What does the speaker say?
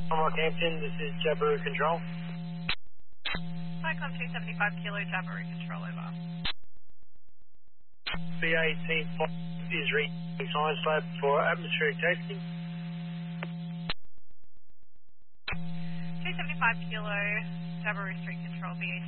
Rockhampton, this is Jabiru Control. Cyclone 275 Kilo Jabiru Control, over. BA Team 5 is reaching science lab for atmospheric testing. 275 Kilo Jabiru Street Control, BA